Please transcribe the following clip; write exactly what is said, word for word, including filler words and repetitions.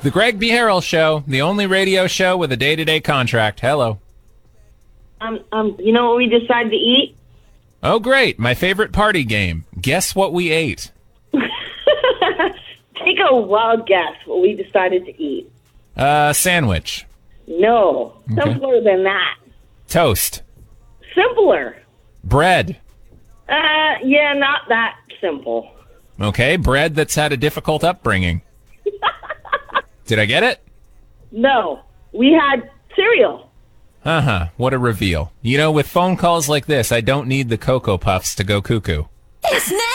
The Greg B. Harrell Show, the only radio show with a day-to-day contract. Hello. Um, um, you know what we decided to eat? Oh, great. My favorite party game. Guess what we ate? Take a wild guess what we decided to eat. Uh, sandwich. No. Okay. Simpler than that. Toast. Simpler. Bread. Uh, yeah, not that simple. Okay, bread that's had a difficult upbringing. Did I get it? No. We had cereal. Uh-huh. What a reveal. You know, with phone calls like this, I don't need the Cocoa Puffs to go cuckoo. It's now.